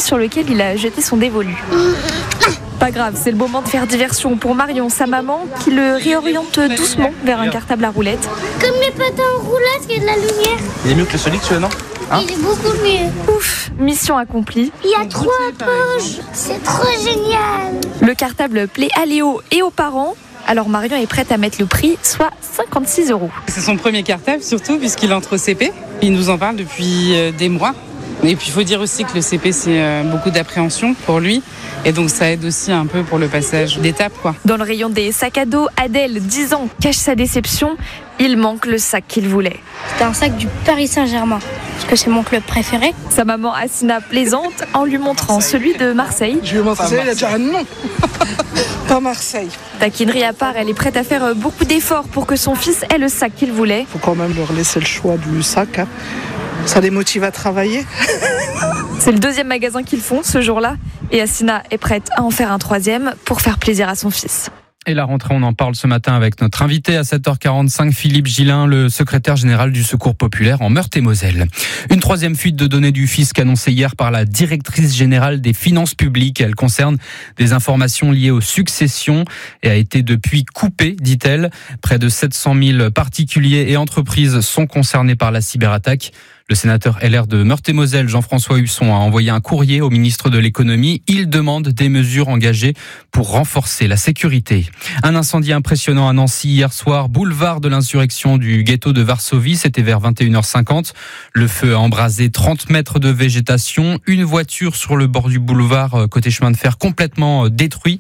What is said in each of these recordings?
sur lequel il a jeté son dévolu. Pas grave, c'est le moment de faire diversion pour Marion, sa maman, qui le réoriente doucement vers un cartable à roulettes. Comme les patins en roulettes, il y a de la lumière. Il est mieux que le Sonic, celui-là, non ? Il est beaucoup mieux. Ouf, mission accomplie. Il y a 3 poches. C'est trop génial. Le cartable plaît à Léo et aux parents. Alors Marion est prête à mettre le prix, soit 56 €. C'est son premier cartable, surtout puisqu'il entre au CP. Il nous en parle depuis des mois. Et puis il faut dire aussi que le CP, c'est beaucoup d'appréhension pour lui. Et donc ça aide aussi un peu pour le passage d'étape, quoi. Dans le rayon des sacs à dos, Adèle, 10 ans, cache sa déception. Il manque le sac qu'il voulait. C'était un sac du Paris Saint-Germain, parce que c'est mon club préféré. Sa maman Assina plaisante en lui montrant celui de Marseille. Je vais Marseille, il a déjà non. Pas Marseille. Taquinerie à part, elle est prête à faire beaucoup d'efforts pour que son fils ait le sac qu'il voulait. Faut quand même leur laisser le choix du sac. Hein. Ça les motive à travailler. C'est le 2e magasin qu'ils font ce jour-là. Et Assina est prête à en faire un 3e pour faire plaisir à son fils. Et la rentrée, on en parle ce matin avec notre invité à 7h45, Philippe Gillin, le secrétaire général du Secours populaire en Meurthe-et-Moselle. Une 3e fuite de données du fisc annoncée hier par la directrice générale des finances publiques. Elle concerne des informations liées aux successions et a été depuis coupée, dit-elle. Près de 700 000 particuliers et entreprises sont concernés par la cyberattaque. Le sénateur LR de Meurthe-et-Moselle, Jean-François Husson, a envoyé un courrier au ministre de l'économie. Il demande des mesures engagées pour renforcer la sécurité. Un incendie impressionnant à Nancy hier soir, boulevard de l'insurrection du ghetto de Varsovie. C'était vers 21h50. Le feu a embrasé 30 mètres de végétation. Une voiture sur le bord du boulevard, côté chemin de fer, complètement détruite.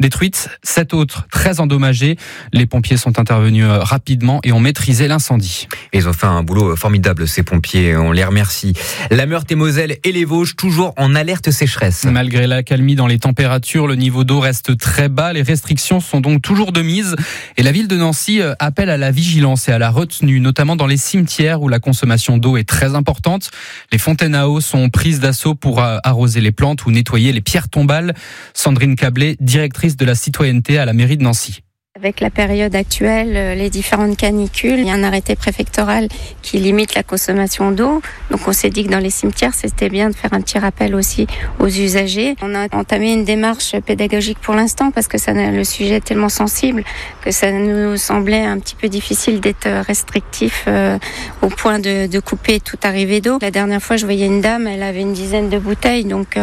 7 autres très endommagées. Les pompiers sont intervenus rapidement et ont maîtrisé l'incendie. Ils ont fait un boulot formidable, ces pompiers. On les remercie. La Meurthe-et-Moselle et les Vosges, toujours en alerte sécheresse. Malgré l'accalmie dans les températures, le niveau d'eau reste très bas. Les restrictions sont donc toujours de mise. Et la ville de Nancy appelle à la vigilance et à la retenue, notamment dans les cimetières où la consommation d'eau est très importante. Les fontaines à eau sont prises d'assaut pour arroser les plantes ou nettoyer les pierres tombales. Sandrine Cablé, directrice de la citoyenneté à la mairie de Nancy. Avec la période actuelle, les différentes canicules, il y a un arrêté préfectoral qui limite la consommation d'eau. Donc on s'est dit que dans les cimetières, c'était bien de faire un petit rappel aussi aux usagers. On a entamé une démarche pédagogique pour l'instant parce que le sujet est tellement sensible que ça nous semblait un petit peu difficile d'être restrictif au point de couper toute arrivée d'eau. La dernière fois, je voyais une dame, elle avait une dizaine de bouteilles, donc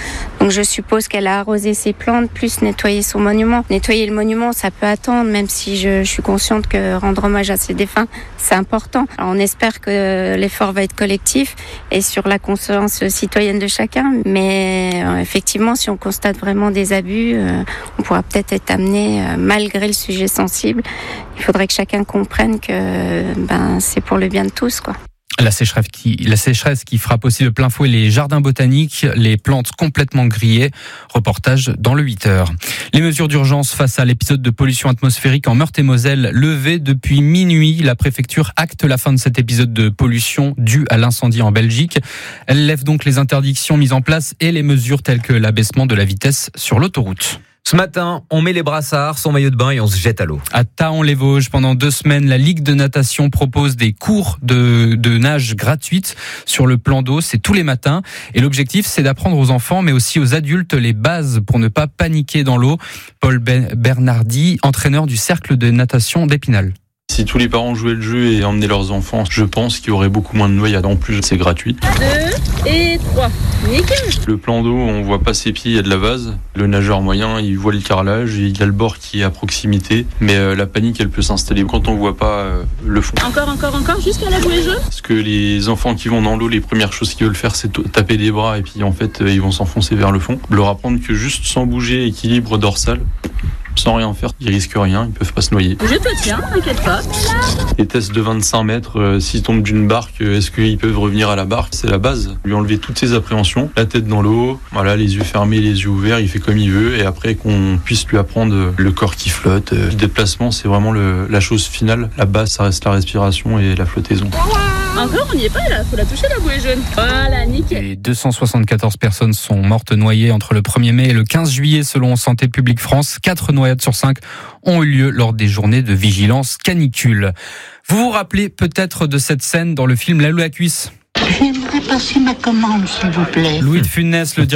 je suppose qu'elle a arrosé ses plantes plus nettoyé son monument. Nettoyer le monument, ça peut attendre, même si je suis consciente que rendre hommage à ses défunts, c'est important. Alors on espère que l'effort va être collectif et sur la conscience citoyenne de chacun. Mais effectivement, si on constate vraiment des abus, on pourra peut-être être amené, malgré le sujet sensible, il faudrait que chacun comprenne que c'est pour le bien de tous, quoi. La sécheresse qui frappe aussi de plein fouet les jardins botaniques, les plantes complètement grillées. Reportage dans le 8h. Les mesures d'urgence face à l'épisode de pollution atmosphérique en Meurthe-et-Moselle levées depuis minuit. La préfecture acte la fin de cet épisode de pollution dû à l'incendie en Belgique. Elle lève donc les interdictions mises en place et les mesures telles que l'abaissement de la vitesse sur l'autoroute. Ce matin, on met les brassards, son maillot de bain et on se jette à l'eau. À Thaon-les-Vosges, pendant 2 semaines, la Ligue de natation propose des cours de nage gratuites sur le plan d'eau. C'est tous les matins. Et l'objectif, c'est d'apprendre aux enfants, mais aussi aux adultes, les bases pour ne pas paniquer dans l'eau. Paul Bernardi, entraîneur du cercle de natation d'Épinal. Si tous les parents jouaient le jeu et emmenaient leurs enfants, je pense qu'il y aurait beaucoup moins de noyades. En plus, c'est gratuit. 2 et 3. Nickel. Le plan d'eau, on voit pas ses pieds, il y a de la vase. Le nageur moyen, il voit le carrelage et il y a le bord qui est à proximité. Mais la panique, elle peut s'installer quand on voit pas le fond. Encore, jusqu'à la bouée jaune. Parce que les enfants qui vont dans l'eau, les premières choses qu'ils veulent faire, c'est taper des bras et puis en fait, ils vont s'enfoncer vers le fond. Leur apprendre que juste sans bouger, équilibre dorsal, sans rien faire, ils risquent rien, ils peuvent pas se noyer. Je te tiens, t'inquiète pas. Les tests de 25 mètres, s'ils tombent d'une barque, est-ce qu'ils peuvent revenir à la barque? C'est la base. Lui enlever toutes ses appréhensions, la tête dans l'eau, voilà, les yeux fermés, les yeux ouverts, il fait comme il veut, et après qu'on puisse lui apprendre le corps qui flotte. Le déplacement, c'est vraiment la chose finale. La base, ça reste la respiration et la flottaison. Encore, on n'y est pas là, faut la toucher la bouée jaune. Voilà, nickel. Et 274 personnes sont mortes noyées entre le 1er mai et le 15 juillet selon Santé publique France. 4 noyades sur 5 ont eu lieu lors des journées de vigilance canicule. Vous vous rappelez peut-être de cette scène dans le film La Loup à cuisse? J'aimerais passer ma commande, s'il vous plaît. Louis de Funès, le